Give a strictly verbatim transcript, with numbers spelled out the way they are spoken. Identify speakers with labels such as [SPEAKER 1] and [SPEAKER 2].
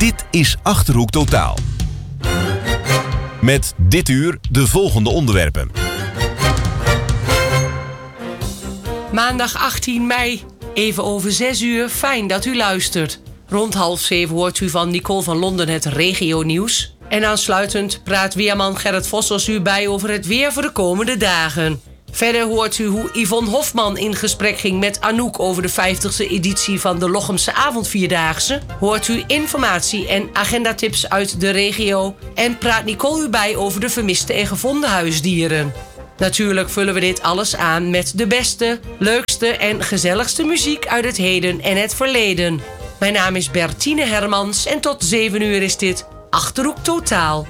[SPEAKER 1] Dit is Achterhoek Totaal. Met dit uur de volgende onderwerpen.
[SPEAKER 2] Maandag achttien mei, even over zes uur. Fijn dat u luistert. Rond half zeven hoort u van Nicole van Londen het regionieuws. En aansluitend praat weerman Gerrit Vossels u bij over het weer voor de komende dagen. Verder hoort u hoe Yvonne Hofman in gesprek ging met Anouk over de vijftigste editie van de Lochemse Avondvierdaagse. Hoort u informatie en agendatips uit de regio. En praat Nicole u bij over de vermiste en gevonden huisdieren. Natuurlijk vullen we dit alles aan met de beste, leukste en gezelligste muziek uit het heden en het verleden. Mijn naam is Bertine Hermans en tot zeven uur is dit Achterhoek Totaal.